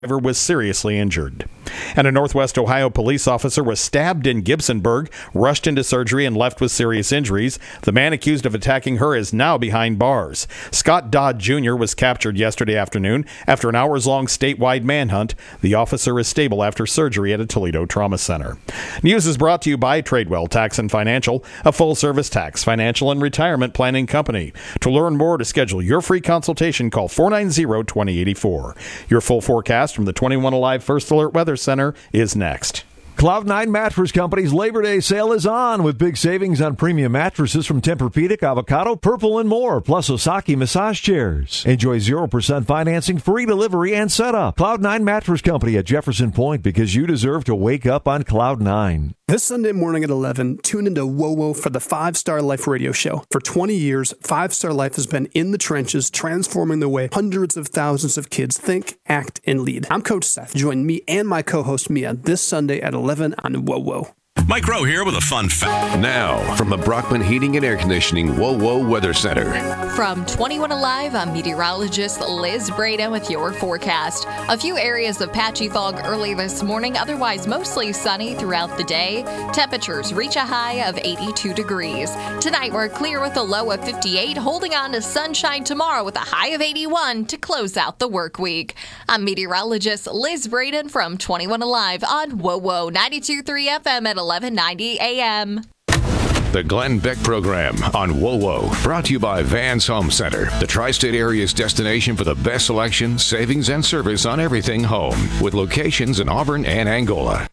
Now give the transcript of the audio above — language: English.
driver was seriously injured. And a Northwest Ohio police officer was stabbed in Gibsonburg, rushed into surgery, and left with serious injuries. The man accused of attacking her is now behind bars. Scott Dodd Jr. was captured yesterday afternoon after an hours-long statewide manhunt. The officer is stable after surgery at a Toledo trauma center. News is brought to you by Tradewell Tax and Financial, a full-service tax, financial, and retirement planning company. To learn more, to schedule your free consultation, call 490-2084. Your full forecast from the 21 Alive First Alert Weather Center is next. Cloud9 Mattress Company's Labor Day sale is on with big savings on premium mattresses from Tempur-Pedic, Avocado, Purple, and more, plus Osaki massage chairs. Enjoy 0% financing, free delivery, and setup. Cloud9 Mattress Company at Jefferson Point, because you deserve to wake up on Cloud9. This Sunday morning at 11, tune into WoWo for the 5 Star Life radio show. For 20 years, 5 Star Life has been in the trenches, transforming the way hundreds of thousands of kids think, act, and lead. I'm Coach Seth. Join me and my co-host Mia this Sunday at 11 on WoWo. Mike Rowe here with a fun fact. Now, from the Brockman Heating and Air Conditioning WoWo Weather Center. From 21 Alive, I'm meteorologist Liz Braden with your forecast. A few areas of patchy fog early this morning, otherwise mostly sunny throughout the day. Temperatures reach a high of 82 degrees. Tonight, we're clear with a low of 58, holding on to sunshine tomorrow with a high of 81 to close out the work week. I'm meteorologist Liz Braden from 21 Alive on WoWo 92.3 FM at 1190 AM. The Glenn Beck Program on WoWo, brought to you by Vans Home Center, the tri-state area's destination for the best selection, savings, and service on everything home, with locations in Auburn and Angola.